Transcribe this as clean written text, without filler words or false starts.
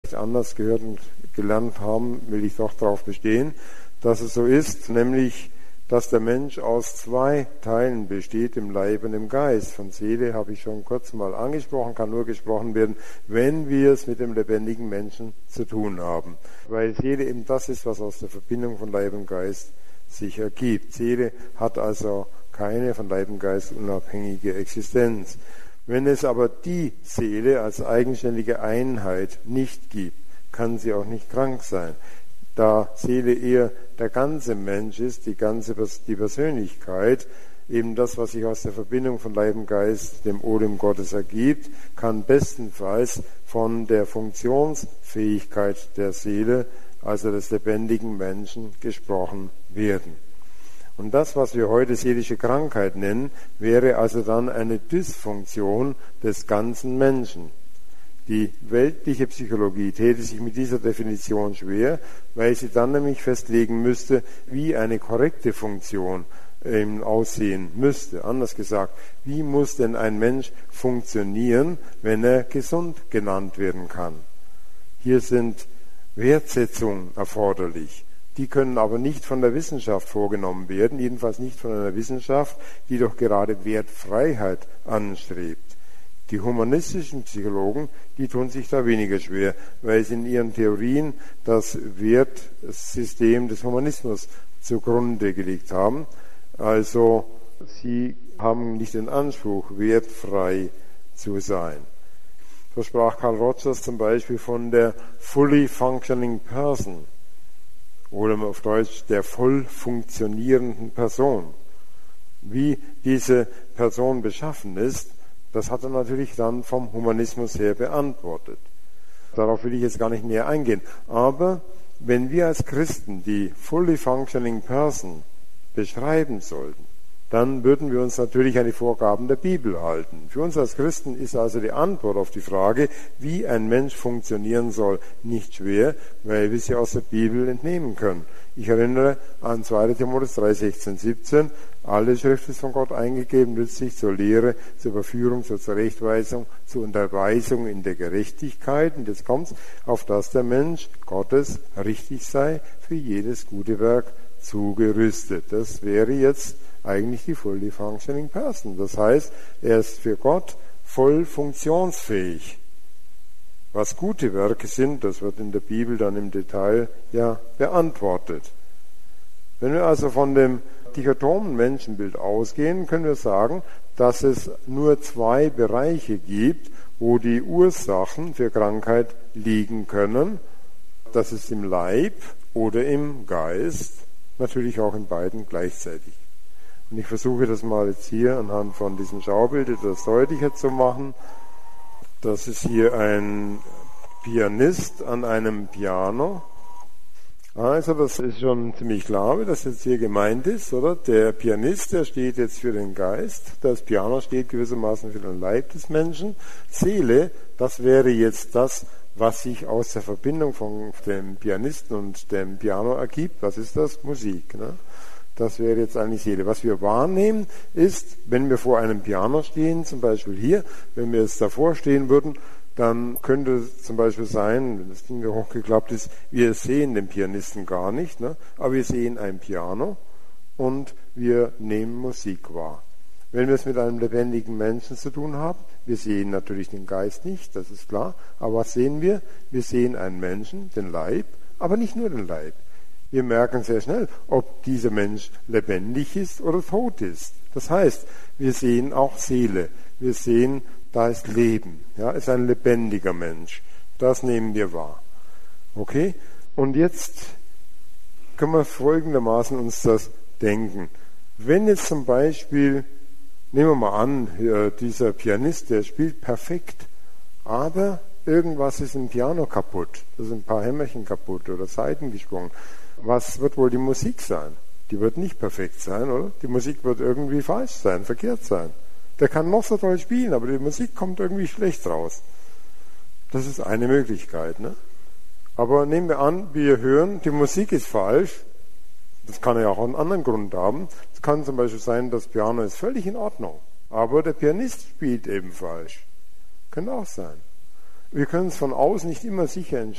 anders gehört und gelernt haben, will ich doch darauf bestehen, dass es so ist, nämlich, dass der Mensch aus zwei Teilen besteht, im Leib und im Geist. Von Seele habe ich schon kurz mal angesprochen, kann nur gesprochen werden, wenn wir es mit dem lebendigen Menschen zu tun haben. Weil Seele eben das ist, was aus der Verbindung von Leib und Geist sich ergibt. Seele hat also keine von Leib und Geist unabhängige Existenz. Wenn es aber die Seele als eigenständige Einheit nicht gibt, kann sie auch nicht krank sein. Da Seele eher der ganze Mensch ist, die Persönlichkeit, eben das, was sich aus der Verbindung von Leib und Geist, dem Odem Gottes ergibt, kann bestenfalls von der Funktionsfähigkeit der Seele, also des lebendigen Menschen, gesprochen werden. Und das, was wir heute seelische Krankheit nennen, wäre also dann eine Dysfunktion des ganzen Menschen. Die weltliche Psychologie täte sich mit dieser Definition schwer, weil sie dann nämlich festlegen müsste, wie eine korrekte Funktion aussehen müsste. Anders gesagt, wie muss denn ein Mensch funktionieren, wenn er gesund genannt werden kann? Hier sind Wertsetzungen erforderlich. Die können aber nicht von der Wissenschaft vorgenommen werden, jedenfalls nicht von einer Wissenschaft, die doch gerade Wertfreiheit anstrebt. Die humanistischen Psychologen, die tun sich da weniger schwer, weil sie in ihren Theorien das Wertsystem des Humanismus zugrunde gelegt haben. Also sie haben nicht den Anspruch, wertfrei zu sein. So sprach Carl Rogers zum Beispiel von der fully functioning person oder auf Deutsch der voll funktionierenden Person. Wie diese Person beschaffen ist, das hat er natürlich dann vom Humanismus her beantwortet. Darauf will ich jetzt gar nicht näher eingehen. Aber wenn wir als Christen die fully functioning person beschreiben sollten, dann würden wir uns natürlich an die Vorgaben der Bibel halten. Für uns als Christen ist also die Antwort auf die Frage, wie ein Mensch funktionieren soll, nicht schwer, weil wir sie aus der Bibel entnehmen können. Ich erinnere an 2. Timotheus 3, 16, 17. Alle Schrift ist von Gott eingegeben, nützlich zur Lehre, zur Überführung, zur Zurechtweisung, zur Unterweisung in der Gerechtigkeit. Und jetzt kommt's, auf dass der Mensch Gottes richtig sei, für jedes gute Werk zugerüstet. Das wäre jetzt eigentlich die fully functioning person. Das heißt, er ist für Gott voll funktionsfähig. Was gute Werke sind, das wird in der Bibel dann im Detail ja beantwortet. Wenn wir also von dem dichotomen Menschenbild ausgehen, können wir sagen, dass es nur zwei Bereiche gibt, wo die Ursachen für Krankheit liegen können. Das ist im Leib oder im Geist, natürlich auch in beiden gleichzeitig. Und ich versuche das mal jetzt hier anhand von diesem Schaubild etwas deutlicher zu machen. Das ist hier ein Pianist an einem Piano. Also das ist schon ziemlich klar, wie das jetzt hier gemeint ist, oder? Der Pianist, der steht jetzt für den Geist, das Piano steht gewissermaßen für den Leib des Menschen. Seele, das wäre jetzt das, was sich aus der Verbindung von dem Pianisten und dem Piano ergibt. Was ist das? Musik, ne? Das wäre jetzt eigentlich Seele. Was wir wahrnehmen ist, wenn wir vor einem Piano stehen, zum Beispiel hier, wenn wir jetzt davor stehen würden, dann könnte es zum Beispiel sein, wenn das Ding hier hochgeklappt ist, wir sehen den Pianisten gar nicht, ne? Aber wir sehen ein Piano und wir nehmen Musik wahr. Wenn wir es mit einem lebendigen Menschen zu tun haben, wir sehen natürlich den Geist nicht, das ist klar, aber was sehen wir? Wir sehen einen Menschen, den Leib, aber nicht nur den Leib. Wir merken sehr schnell, ob dieser Mensch lebendig ist oder tot ist. Das heißt, wir sehen auch Seele. Wir sehen, da ist Leben. Ja, ist ein lebendiger Mensch. Das nehmen wir wahr. Okay? Und jetzt können wir folgendermaßen uns das denken. Wenn jetzt zum Beispiel, nehmen wir mal an, dieser Pianist, der spielt perfekt, aber irgendwas ist im Piano kaputt. Da sind ein paar Hämmerchen kaputt oder Saiten gesprungen. Was wird wohl die Musik sein? Die wird nicht perfekt sein, oder? Die Musik wird irgendwie falsch sein, verkehrt sein. Der kann noch so toll spielen, aber die Musik kommt irgendwie schlecht raus. Das ist eine Möglichkeit, ne? Aber nehmen wir an, wir hören, die Musik ist falsch. Das kann ja auch einen anderen Grund haben. Es kann zum Beispiel sein, das Piano ist völlig in Ordnung, aber der Pianist spielt eben falsch. Könnte auch sein. Wir können es von außen nicht immer sicher entscheiden.